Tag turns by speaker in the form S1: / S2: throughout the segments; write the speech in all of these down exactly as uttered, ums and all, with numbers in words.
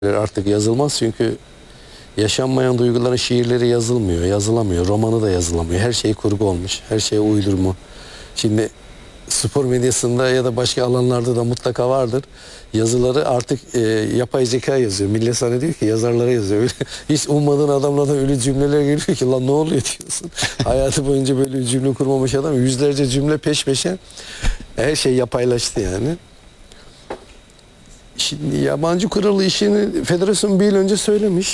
S1: artık yazılmaz çünkü yaşanmayan duyguların şiirleri yazılmıyor, yazılamıyor, romanı da yazılamıyor. Her şey kurgu olmuş, her şey uydurma. Şimdi spor medyasında ya da başka alanlarda da mutlaka vardır. Yazıları artık e, yapay zeka yazıyor. Millet zannediyor ki yazarlara yazıyor. Öyle, hiç ummadığın adamlardan öyle cümleler geliyor ki lan ne oluyor diyorsun. Hayatı boyunca böyle bir cümle kurmamış adam. Yüzlerce cümle peş peşe. Her şey yapaylaştı yani. Şimdi yabancı kuralı işini federasyon bir yıl önce söylemiş.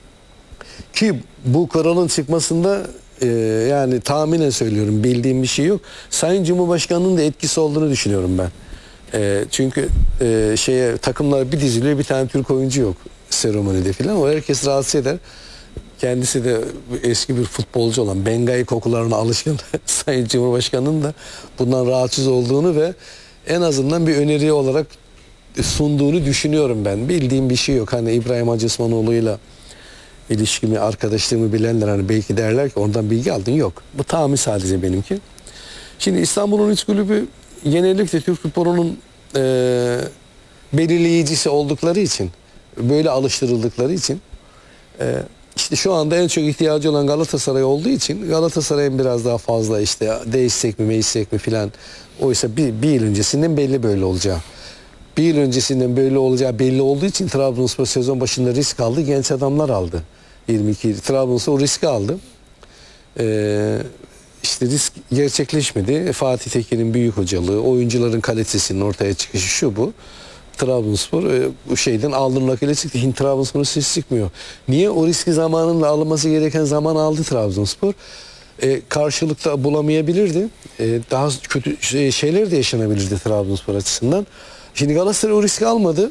S1: Ki bu kuralın çıkmasında e, yani tahminen söylüyorum, bildiğim bir şey yok. Sayın Cumhurbaşkanı'nın da etkisi olduğunu düşünüyorum ben. E, çünkü e, şeye takımlar bir diziliyor, bir tane Türk oyuncu yok seremonide filan. O herkes rahatsız eder. Kendisi de eski bir futbolcu olan, Bengay kokularına alışkın Sayın Cumhurbaşkanı'nın da bundan rahatsız olduğunu ve en azından bir öneri olarak sunduğunu düşünüyorum ben. Bildiğim bir şey yok. Hani İbrahim Hacı Osmanoğlu'yla ilişkimi, arkadaşlığımı bilenler hani belki derler ki ondan bilgi aldın. Yok. Bu tahmin sadece benimki. Şimdi İstanbul'un üç kulübü genellikle Türk futbolunun e, belirleyicisi oldukları için, böyle alıştırıldıkları için e, işte şu anda en çok ihtiyacı olan Galatasaray olduğu için Galatasaray'ın biraz daha fazla işte değişsek mi, meyişsek mi filan, oysa bir, bir yıl öncesinden belli böyle olacağı. Bir yıl öncesinden böyle olacağı belli olduğu için Trabzonspor sezon başında risk aldı. Genç adamlar aldı. yirmi iki Trabzonspor o riski aldı. Ee, işte risk gerçekleşmedi. Fatih Tekin'in büyük hocalığı, oyuncuların kalitesinin ortaya çıkışı şu bu. Trabzonspor e, bu şeyden aldığın rakıyla çıktı. Şimdi Trabzonspor'un sesi çıkmıyor. Niye? O riski zamanında alınması gereken zaman aldı Trabzonspor. E, karşılıkta bulamayabilirdi. E, daha kötü şey, şeyler de yaşanabilirdi Trabzonspor açısından. Şimdi Galatasaray o riski almadı.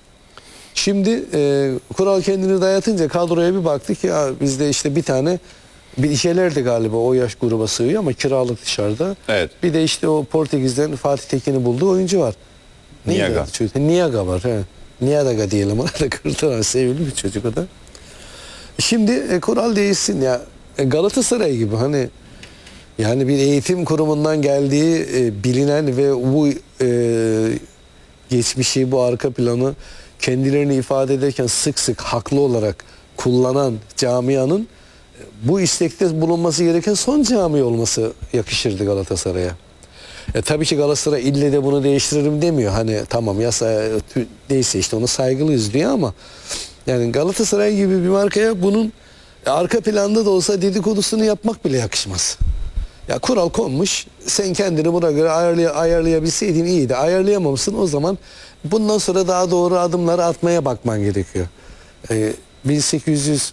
S1: Şimdi e, kural kendini dayatınca kadroya bir baktı ki ya bizde işte bir tane bir işeler de galiba o yaş gruba sığıyor ama kiralık dışarıda.
S2: Evet.
S1: Bir de işte o Portekiz'den Fatih Tekin'i bulduğu oyuncu var.
S2: Niaga.
S1: Niaga var. He. Niaga diyelim ona da kırtılan sevimli bir çocuk o da. Şimdi e, kural değişsin ya. E, Galatasaray gibi hani yani bir eğitim kurumundan geldiği e, bilinen ve bu e, geçmişi, bu arka planı kendilerini ifade ederken sık sık haklı olarak kullanan camianın bu istekte bulunması gereken son cami olması yakışırdı Galatasaray'a. E, tabii ki Galatasaray ille de bunu değiştiririm demiyor. Hani tamam yasa neyse işte ona saygılıyız diyor ama yani Galatasaray gibi bir markaya bunun arka planda da olsa dedikodusunu yapmak bile yakışmaz. Ya kural konmuş, sen kendini buna göre ayarlay ayarlayabilseydin iyiydi. Ayarlayamamışsın, o zaman bundan sonra daha doğru adımları atmaya bakman gerekiyor. Ee, bin sekiz yüz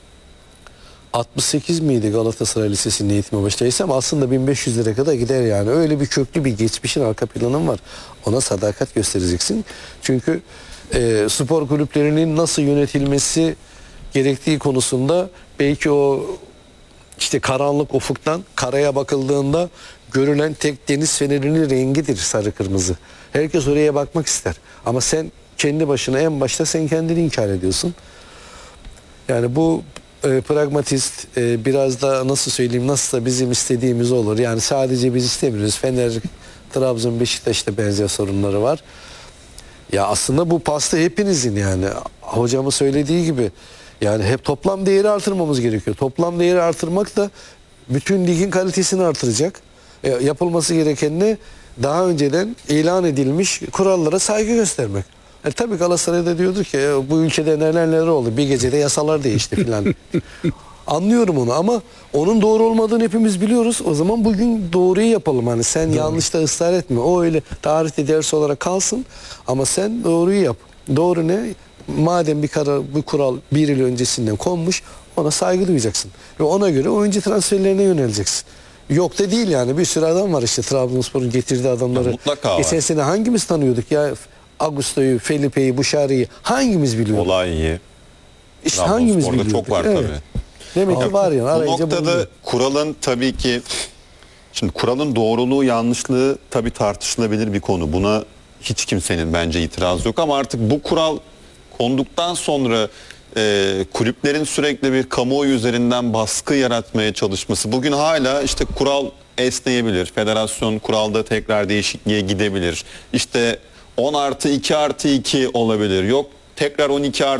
S1: altmış sekiz miydi Galatasaray Lisesi'nin eğitime başlaysam aslında bin beş yüzlere kadar gider yani. Öyle bir köklü bir geçmişin arka planın var. Ona sadakat göstereceksin. Çünkü e, spor kulüplerinin nasıl yönetilmesi gerektiği konusunda belki o İşte karanlık ufuktan karaya bakıldığında görülen tek deniz fenerinin rengidir sarı kırmızı. Herkes oraya bakmak ister. Ama sen kendi başına en başta sen kendini inkar ediyorsun. Yani bu e, pragmatist e, biraz da nasıl söyleyeyim nasılsa bizim istediğimiz olur. Yani sadece biz istemiyoruz. Fener, Trabzon, Beşiktaş'ta benzer sorunları var. Ya aslında bu pasta hepinizin yani. Hocamın söylediği gibi yani hep toplam değeri artırmamız gerekiyor. Toplam değeri artırmak da bütün ligin kalitesini artıracak. E, yapılması gereken ne? Daha önceden ilan edilmiş kurallara saygı göstermek. E, tabii Galatasaray'da diyordu ki e, bu ülkede neler neler oldu. Bir gecede yasalar değişti filan. Anlıyorum onu ama onun doğru olmadığını hepimiz biliyoruz. O zaman bugün doğruyu yapalım. Hani sen doğru. Yanlışta ısrar etme. O öyle tarihte ders olarak kalsın ama sen doğruyu yap. Doğru ne? Madem bir karar, bir kural bir yıl öncesinden konmuş, ona saygı duyacaksın. Ve ona göre oyuncu transferlerine yöneleceksin. Yok da değil yani. Bir sürü adam var işte Trabzonspor'un getirdiği adamları.
S2: Ya mutlaka
S1: Geçen
S2: var.
S1: sene hangimiz tanıyorduk ya? Augusto'yu, Felipe'yi, Buşari'yi hangimiz biliyorduk?
S2: Olay iyi.
S1: İşte hangimiz biliyorduk?
S2: Çok var
S1: evet.
S2: tabii.
S1: Demek ki var ya.
S2: Bu noktada bulunuyor. Kuralın tabii ki şimdi kuralın doğruluğu yanlışlığı tabii tartışılabilir bir konu. Buna hiç kimsenin bence itirazı yok ama artık bu kural konduktan sonra e, kulüplerin sürekli bir kamuoyu üzerinden baskı yaratmaya çalışması. Bugün hala işte kural esneyebilir. Federasyon kuralda tekrar değişikliğe gidebilir. İşte on artı iki artı iki olabilir. Yok tekrar on iki artı